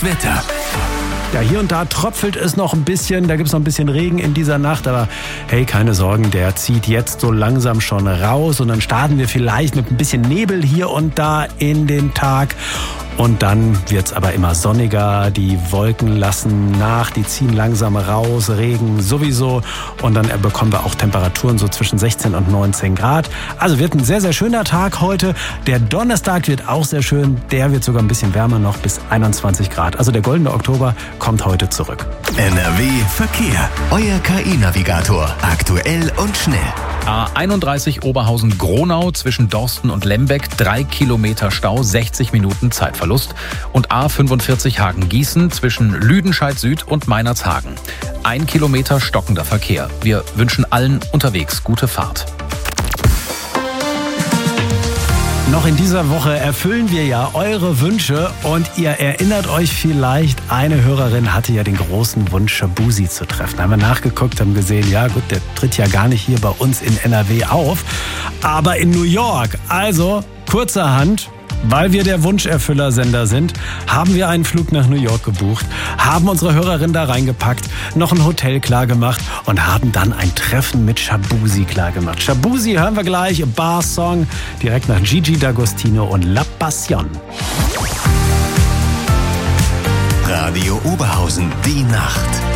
Das Wetter. Ja, hier und da tröpfelt es noch ein bisschen, da gibt es noch ein bisschen Regen in dieser Nacht, aber hey, keine Sorgen, der zieht jetzt so langsam schon raus und dann starten wir vielleicht mit ein bisschen Nebel hier und da in den Tag. Und dann wird's aber immer sonniger, die Wolken lassen nach, die ziehen langsam raus, Regen sowieso und dann bekommen wir auch Temperaturen so zwischen 16 und 19 Grad. Also wird ein sehr, sehr schöner Tag heute. Der Donnerstag wird auch sehr schön, der wird sogar ein bisschen wärmer noch bis 21 Grad. Also der goldene Oktober kommt heute zurück. NRW Verkehr. Euer KI-Navigator. Aktuell und schnell. A31 Oberhausen-Gronau zwischen Dorsten und Lembeck, 3 Kilometer Stau, 60 Minuten Zeitverlust. Und A45 Hagen-Gießen zwischen Lüdenscheid Süd und Meinerzhagen. 1 Kilometer stockender Verkehr. Wir wünschen allen unterwegs gute Fahrt. Noch in dieser Woche erfüllen wir ja eure Wünsche und ihr erinnert euch vielleicht, eine Hörerin hatte ja den großen Wunsch, Shabuzi zu treffen. Haben wir nachgeguckt, haben gesehen, ja gut, der tritt ja gar nicht hier bei uns in NRW auf, aber in New York. Also kurzerhand, weil wir der Wunscherfüllersender sind, haben wir einen Flug nach New York gebucht, haben unsere Hörerin da reingepackt, noch ein Hotel klargemacht und haben dann ein Treffen mit Shabuzi klargemacht. Shabuzi hören wir gleich, Bar-Song, direkt nach Gigi D'Agostino und La Passion. Radio Oberhausen, die Nacht.